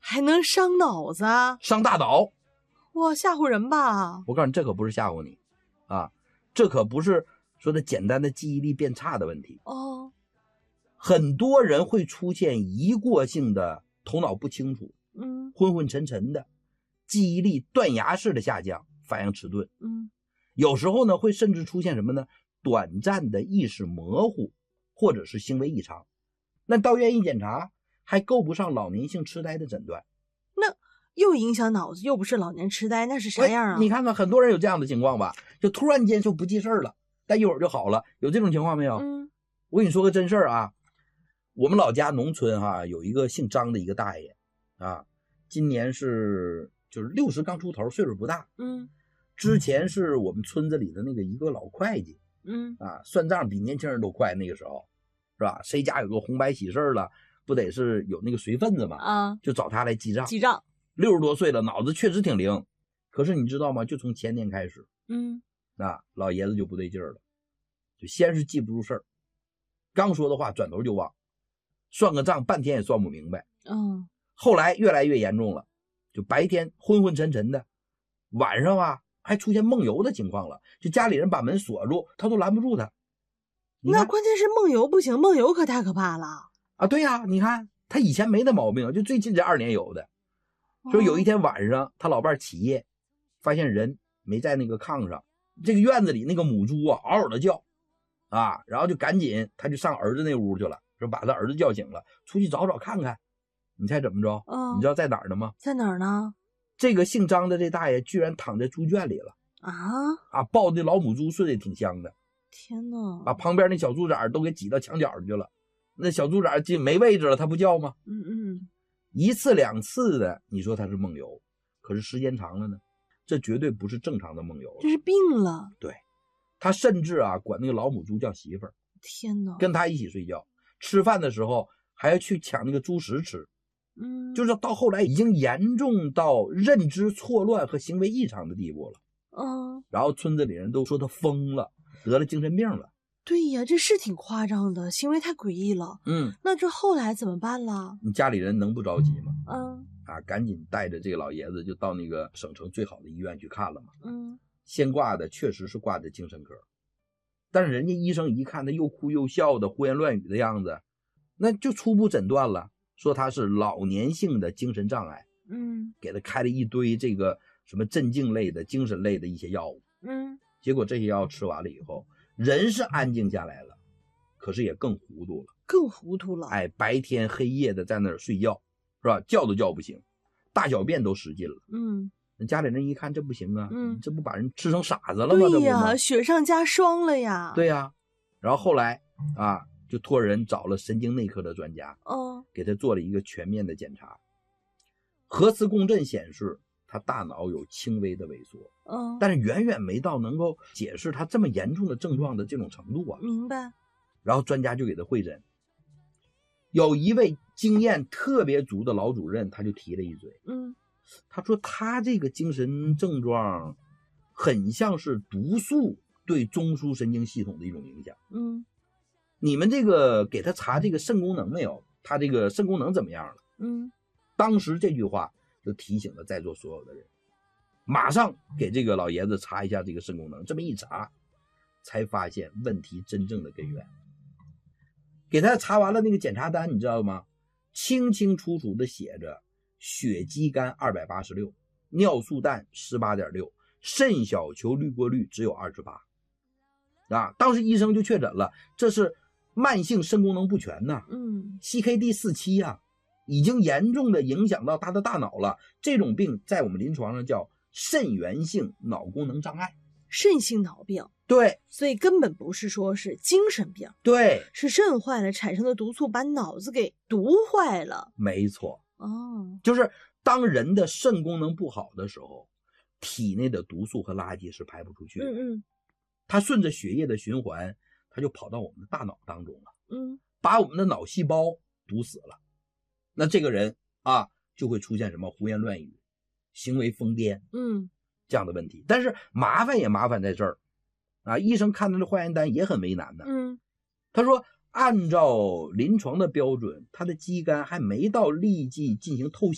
还能伤脑子啊？ 伤大脑。 哇，吓唬人吧？ 我告诉你，这可不是吓唬你啊，这可不是说的简单的记忆力变差的问题。 哦， 很多人会出现一过性的头脑不清楚，昏昏沉沉的，记忆力断崖式的下降，反应迟钝。有时候呢会甚至出现什么呢？短暂的意识模糊，或者是行为异常。那到院一检查，还够不上老年性痴呆的诊断。 那又影响脑子，又不是老年痴呆，那是啥样啊？ 你看看，很多人有这样的情况吧，就突然间就不记事了，但一会儿就好了，有这种情况没有？我跟你说个真事儿啊，我们老家农村有一个姓张的一个大爷啊，今年就是60刚出头，岁数不大。之前是我们村子里的那个一个老会计。算账比年轻人都快，那个时候是吧？谁家有个红白喜事了，不得是有那个随份子嘛？就找他来记账。60多岁了，脑子确实挺灵。可是你知道吗？就从前年开始，老爷子就不对劲儿了，就先是记不住事儿，刚说的话转头就忘，算个账半天也算不明白。后来越来越严重了，就白天昏昏沉沉的，晚上还出现梦游的情况了，就家里人把门锁住，他都拦不住他。 那关键是梦游不行，梦游可太可怕了啊！对呀，你看他以前没那毛病，就最近这2年有的。说有一天晚上，他老伴起夜，发现人没在那个炕上，这个院子里那个母猪嗷嗷的叫然后就赶紧他就上儿子那屋去了，说把他儿子叫醒了，出去找找看看。你猜怎么着？你知道在哪儿呢吗？ 在哪儿呢？ 这个姓张的这大爷居然躺在猪圈里了抱的老母猪睡得挺香的。 天哪！ 把旁边那小猪崽都给挤到墙角去了，那小猪崽没位置了，他不叫吗？一次两次的，你说他是梦游，可是时间长了呢，这绝对不是正常的梦游了， 这是病了。 对，他甚至管那个老母猪叫媳妇儿， 天哪， 跟他一起睡觉，吃饭的时候还要去抢那个猪食吃。就是到后来已经严重到认知错乱和行为异常的地步了。然后村子里人都说他疯了，得了精神病了。 对呀，这是挺夸张的，行为太诡异了。那这后来怎么办了？ 你家里人能不着急吗？赶紧带着这个老爷子就到那个省城最好的医院去看了嘛。先挂的确实是挂的精神科，但是人家医生一看他又哭又笑的胡言乱语的样子，那就初步诊断了，说他是老年性的精神障碍。给他开了一堆这个什么镇静类的精神类的一些药物。结果这些药吃完了以后，人是安静下来了，可是也更糊涂了。白天黑夜的在那儿睡觉，是吧？叫都叫不醒，大小便都失禁了。家里人一看这不行啊，这不把人吃成傻子了吗？ 对呀，雪上加霜了呀。 对呀，然后后来就托人找了神经内科的专家，给他做了一个全面的检查。核磁共振显示他大脑有轻微的萎缩，但是远远没到能够解释他这么严重的症状的这种程度啊。 明白。 然后专家就给他会诊，有一位经验特别足的老主任，他就提了一嘴，他说他这个精神症状很像是毒素对中枢神经系统的一种影响。你们这个给他查这个肾功能没有？他这个肾功能怎么样了？当时这句话就提醒了在座所有的人，马上给这个老爷子查一下这个肾功能。这么一查，才发现问题真正的根源。给他查完了那个检查单，你知道吗？清清楚楚的写着血肌酐286，尿素氮 18.6， 肾小球滤过率只有28。当时医生就确诊了，这是慢性肾功能不全呐。CKD 47啊，已经严重的影响到他的大脑了。这种病在我们临床上叫肾源性脑功能障碍。 肾性脑病。 对， 所以根本不是说是精神病。 对， 是肾坏了产生的毒素把脑子给毒坏了。 没错。就是当人的肾功能不好的时候，体内的毒素和垃圾是排不出去的。它顺着血液的循环，它就跑到我们的大脑当中了。把我们的脑细胞毒死了。那这个人就会出现什么胡言乱语、行为疯癫这样的问题。但是麻烦也麻烦在这儿医生看他的化验单也很为难的。他说按照临床的标准，他的肌酐还没到立即进行透析